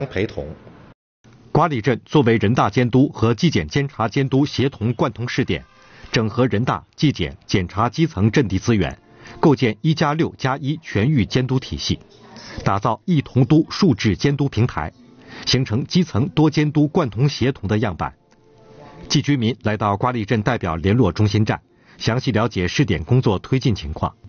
陪同。 瓜里镇作为人大监督和纪检监察监督协同贯通试点，整合人大、纪检、检察基层阵地资源，构建1+6+1全域监督体系，打造一同督数制监督平台，形成基层多监督贯通协同的样板。纪居民来到瓜里镇代表联络中心站，详细了解试点工作推进情况。